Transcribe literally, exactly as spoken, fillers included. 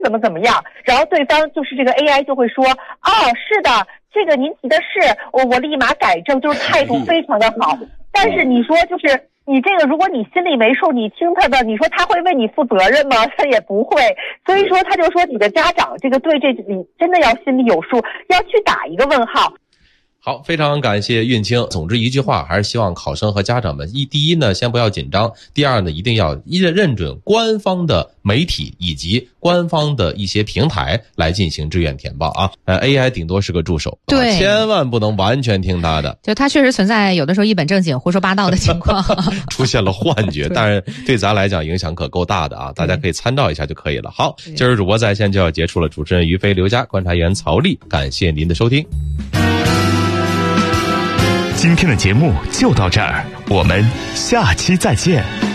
怎么怎么样，然后对方就是这个 A I 就会说，哦，是的，这个您提的是，我我立马改正，就是态度非常的好。但是你说就是你这个，如果你心里没数，你听他的，你说他会为你负责任吗？他也不会。所以说他就说你的家长这个对这你真的要心里有数，要去打一个问号。 好，非常感谢运清。总之一句话，还是希望考生和家长们一第一呢，先不要紧张；第二呢，一定要认认准官方的媒体以及官方的一些平台来进行志愿填报啊。呃 ，A I 顶多是个助手， 对、 啊，千万不能完全听他的。 就他确实存在有的时候一本正经胡说八道的情况， 出现了幻觉，但是对咱来讲影响可够大的啊！大家可以参照一下就可以了。好，今儿主播在线就要结束了，主持人于飞、刘佳，观察员曹丽，感谢您的收听。 今天的节目就到这儿，我们下期再见。